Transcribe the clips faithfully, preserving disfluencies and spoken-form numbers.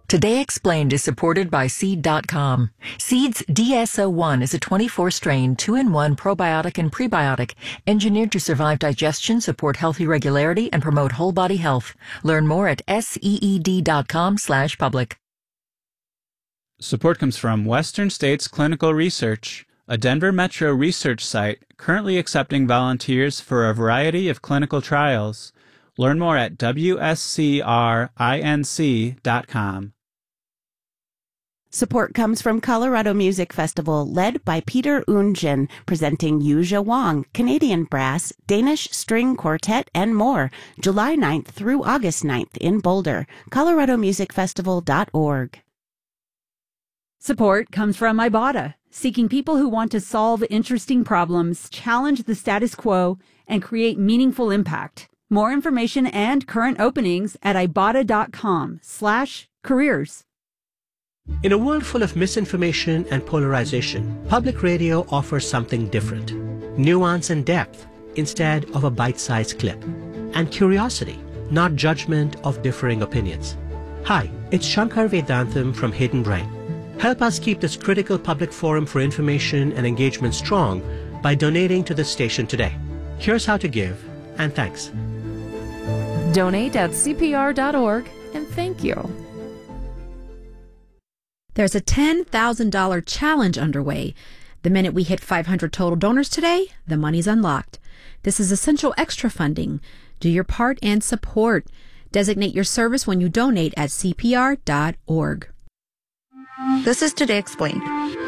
Today Explained is supported by Seed dot com. Seed's D S O one is a twenty-four strain, two in one probiotic and prebiotic, engineered to survive digestion, support healthy regularity, and promote whole body health. Learn more at seed dot com slash public. Support comes from Western States Clinical Research, a Denver Metro research site currently accepting volunteers for a variety of clinical trials. Learn more at W S C R I N C dot com. Support comes from Colorado Music Festival, led by Peter Oundjian, presenting Yuja Wang, Canadian Brass, Danish String Quartet, and more, July ninth through August ninth in Boulder. colorado music festival dot org. Support comes from Ibotta, seeking people who want to solve interesting problems, challenge the status quo, and create meaningful impact. More information and current openings at ibotta.com slash careers. In a world full of misinformation and polarization, public radio offers something different. Nuance and depth instead of a bite-sized clip. And curiosity, not judgment of differing opinions. Hi, it's Shankar Vedantam from Hidden Brain. Help us keep this critical public forum for information and engagement strong by donating to the station today. Here's how to give, and thanks. Donate at C P R dot org, and thank you. There's a ten thousand dollars challenge underway. The minute we hit five hundred total donors today, the money's unlocked. This is essential extra funding. Do your part and support. Designate your service when you donate at C P R dot org. This is Today Explained.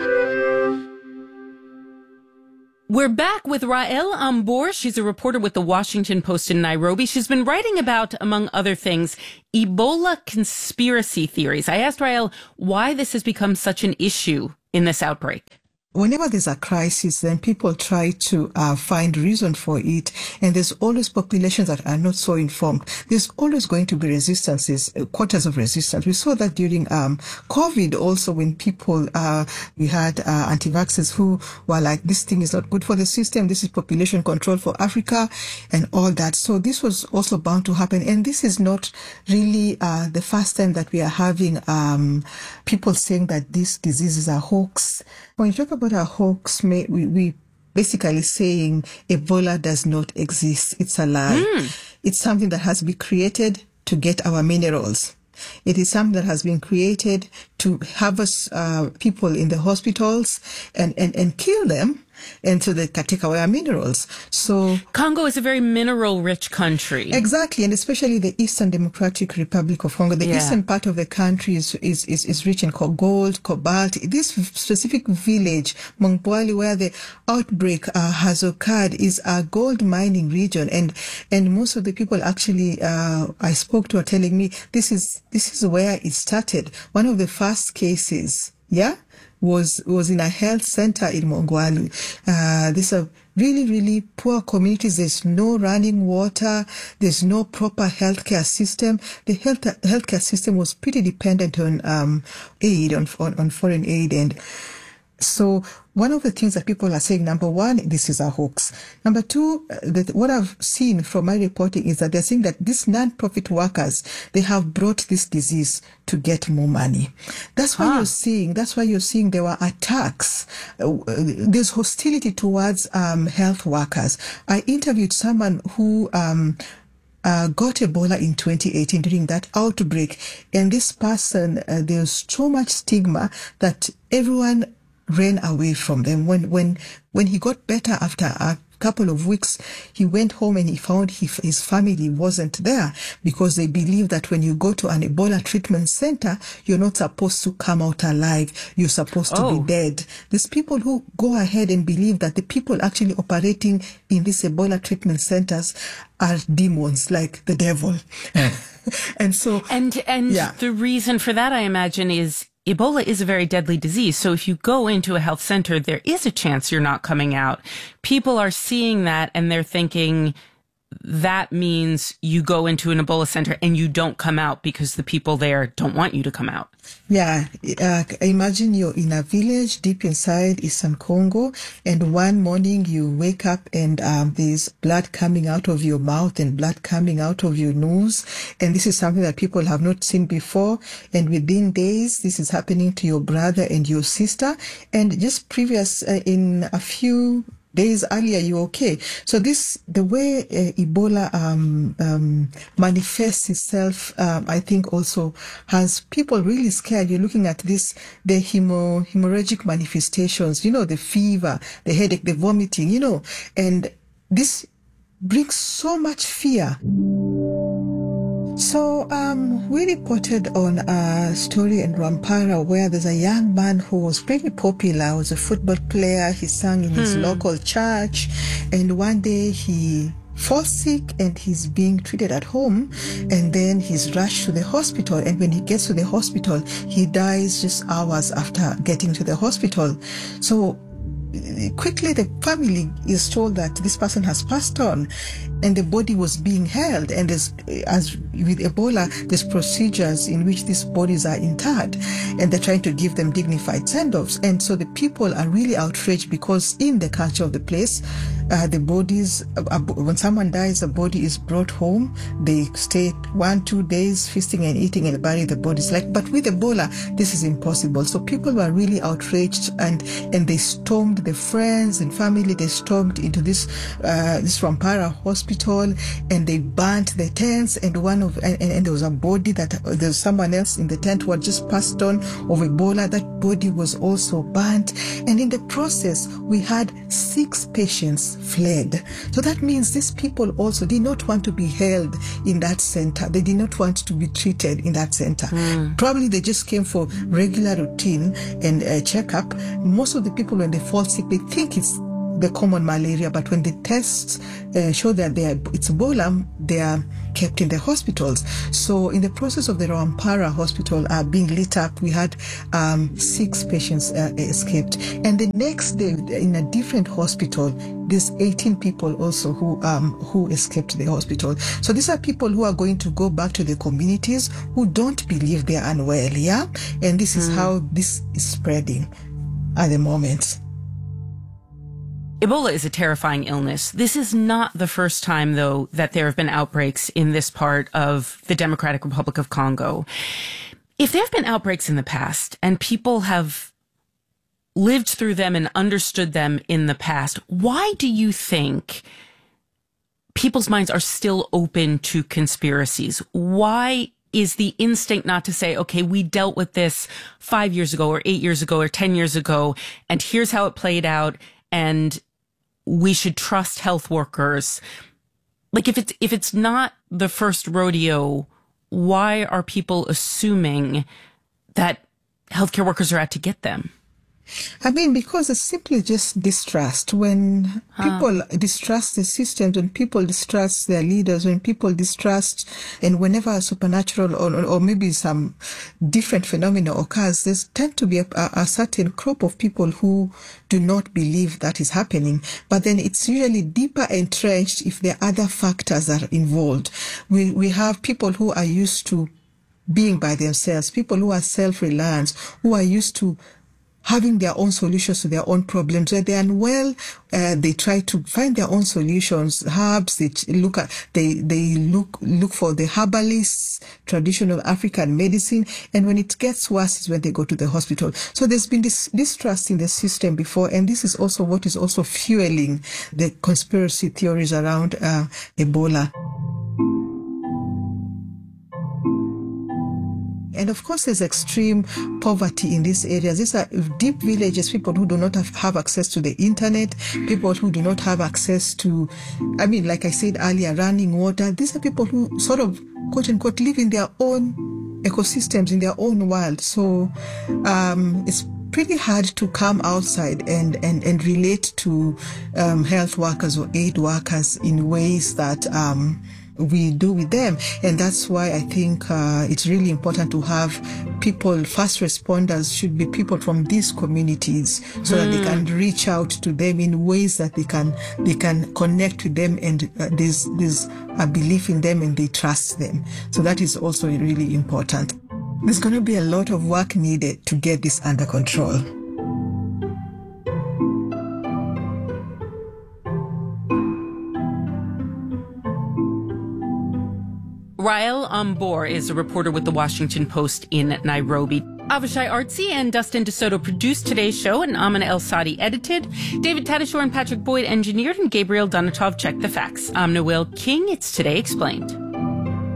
We're back with Rael Ambor. She's a reporter with the Washington Post in Nairobi. She's been writing about, among other things, Ebola conspiracy theories. I asked Rael why this has become such an issue in this outbreak. Whenever there's a crisis, then people try to uh, find reason for it, and there's always populations that are not so informed. There's always going to be resistances, uh, quarters of resistance. We saw that during um, COVID also, when people, uh, we had uh, anti-vaxxers who were like, this thing is not good for the system, this is population control for Africa, and all that. So this was also bound to happen, and this is not really uh, the first time that we are having um, people saying that this disease is a hoax. When you talk about a hoax, we, we basically saying Ebola does not exist. It's a lie. Mm. It's something that has been created to get our minerals. It is something that has been created to have us uh, people in the hospitals and, and, and kill them, and so they can take away our minerals. So Congo is a very mineral-rich country. Exactly, and especially the Eastern Democratic Republic of Congo. The yeah. eastern part of the country is, is, is, is rich in gold, cobalt. This specific village, Mongwali, where the outbreak uh, has occurred, is a gold mining region, and and most of the people actually uh, I spoke to are telling me this is this is where it started. One of the first cases, yeah. was was in a health center in Mongwali. Uh, these are really, really poor communities. There's no running water. There's no proper healthcare system. The health healthcare system was pretty dependent on um, aid, on, on on foreign aid, and so one of the things that people are saying, number one, this is a hoax. Number two, that what I've seen from my reporting is that they're saying that these non-profit workers, they have brought this disease to get more money. That's why huh. you're seeing, that's why you're seeing there were attacks. Uh, there's hostility towards um, health workers. I interviewed someone who um, Uh, got Ebola in twenty eighteen during that outbreak. And this person, uh, there's so much stigma that everyone ran away from them. When, when, when he got better after a couple of weeks, he went home and he found he, his family wasn't there, because they believe that when you go to an Ebola treatment center, you're not supposed to come out alive. You're supposed to oh. be dead. There's people who go ahead and believe that the people actually operating in these Ebola treatment centers are demons, like the devil. and so, and, and yeah. the reason for that, I imagine, is Ebola is a very deadly disease. So if you go into a health center, there is a chance you're not coming out. People are seeing that and they're thinking, that means you go into an Ebola center and you don't come out because the people there don't want you to come out. Yeah, uh, imagine you're in a village deep inside Eastern Congo, and one morning you wake up and um, there's blood coming out of your mouth and blood coming out of your nose, and this is something that people have not seen before, and within days this is happening to your brother and your sister, and just previous uh, in a few days earlier, you're okay. So this, the way uh, Ebola um, um, manifests itself, um, I think also has people really scared. You're looking at this, the hemo, hemorrhagic manifestations, you know, the fever, the headache, the vomiting, you know, and this brings so much fear. So um, we reported on a story in Rwampara where there's a young man who was pretty popular, he was a football player, he sang in his hmm. local church, and one day he falls sick and he's being treated at home, and then he's rushed to the hospital, and when he gets to the hospital, he dies just hours after getting to the hospital. So quickly the family is told that this person has passed on, and the body was being held, and as, as with Ebola, there's procedures in which these bodies are interred, and they're trying to give them dignified send-offs. And so the people are really outraged because in the culture of the place, uh, the bodies, uh, when someone dies, a body is brought home, they stay one, two days feasting and eating and bury the bodies. Like, but with Ebola, this is impossible. So people were really outraged, and, and they stormed, the friends and family, they stormed into this, uh, this Rwampara hospital, and they burnt the tents, and one of and, and there was a body that uh, there was someone else in the tent who had just passed on of Ebola. That body was also burnt, and in the process we had six patients fled. So that means these people also did not want to be held in that center. They did not want to be treated in that center. Mm. Probably they just came for regular routine and uh, checkup. Most of the people, when they fall sick, they think it's the common malaria, but when the tests uh, show that they are, it's Ebola, they are kept in the hospitals. So in the process of the Rwampara hospital uh, being lit up, we had um, six patients uh, escaped. And the next day, in a different hospital, there's eighteen people also who um, who escaped the hospital. So these are people who are going to go back to the communities who don't believe they are unwell, yeah? And this is mm. how this is spreading at the moment. Ebola is a terrifying illness. This is not the first time, though, that there have been outbreaks in this part of the Democratic Republic of Congo. If there have been outbreaks in the past and people have lived through them and understood them in the past, why do you think people's minds are still open to conspiracies? Why is the instinct not to say, okay, we dealt with this five years ago or eight years ago or ten years ago, and here's how it played out, and we should trust health workers? Like, if it's, if it's not the first rodeo, why are people assuming that healthcare workers are out to get them? I mean, because it's simply just distrust. When people huh. distrust the systems, when people distrust their leaders, when people distrust, and whenever a supernatural or, or maybe some different phenomena occurs, there's tend to be a, a certain crop of people who do not believe that is happening. But then it's usually deeper entrenched if there are other factors that are involved. We, we have people who are used to being by themselves, people who are self-reliant, who are used to having their own solutions to their own problems. When they are unwell, uh, they try to find their own solutions, herbs. They look at, they, they look, look for the herbalists, traditional African medicine. And when it gets worse is when they go to the hospital. So there's been this distrust in the system before. And this is also what is also fueling the conspiracy theories around uh, Ebola. And of course, there's extreme poverty in these areas. These are deep villages, people who do not have, have access to the internet, people who do not have access to, I mean, like I said earlier, running water. These are people who sort of, quote unquote, live in their own ecosystems, in their own world. So um, it's pretty hard to come outside and, and, and relate to um, health workers or aid workers in ways that um, we do with them. And that's why I think uh, it's really important to have people, first responders should be people from these communities so mm. that they can reach out to them in ways that they can they can connect with them, and uh, there's, there's a belief in them and they trust them. So that is also really important. There's going to be a lot of work needed to get this under control. Rael Ambor is a reporter with The Washington Post in Nairobi. Avishai Artsy and Dustin DeSoto produced today's show, and Amina El-Sadi edited. David Tadashore and Patrick Boyd engineered, and Gabriel Donatov checked the facts. I'm Noel King. It's Today Explained.